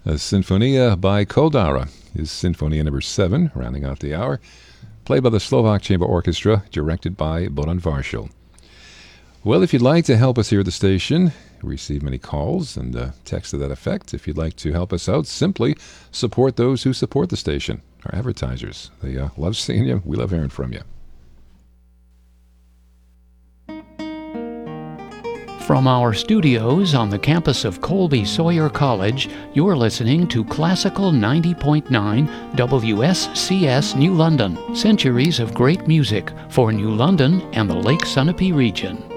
A Sinfonia by Koldara is Sinfonia number 7, rounding out the hour, played by the Slovak Chamber Orchestra, directed by Boran Varshel. Well, if you'd like to help us here at the station, we receive many calls and texts to that effect. If you'd like to help us out, simply support those who support the station, our advertisers. They love seeing you. We love hearing from you. From our studios on the campus of Colby Sawyer College, you're listening to Classical 90.9 WSCS New London. Centuries of great music for New London and the Lake Sunapee region.